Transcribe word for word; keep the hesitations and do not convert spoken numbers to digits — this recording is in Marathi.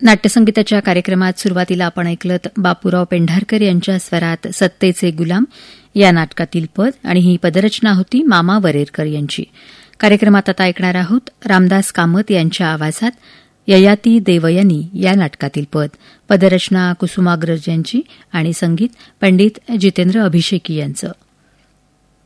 नाट्यसंगीताच्या कार्यक्रमात सुरुवातीला आपण ऐकलत बापूराव पेंढारकर यांच्या स्वरात सत्तेचे गुलाम या नाटकातील पद आणि ही पदरचना होती मामा वरेरकर यांची. कार्यक्रमात आता ऐकणार आहोत रामदास कामत यांच्या आवाजात ययाती देवयानी या नाटकातील पद. पदरचना कुसुमाग्रज यांची आणि संगीत पंडित जितेंद्र अभिषेकी यांचं.